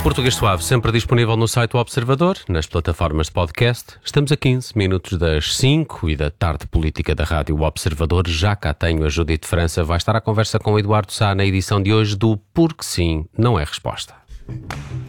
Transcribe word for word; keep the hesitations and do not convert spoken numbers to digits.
Português Suave, sempre disponível no site do Observador, nas plataformas de podcast. Estamos a quinze minutos das cinco e da tarde política da Rádio Observador. Já cá tenho a Judite França. Vai estar à conversa com o Eduardo Sá na edição de hoje do Porque Sim, Não é Resposta.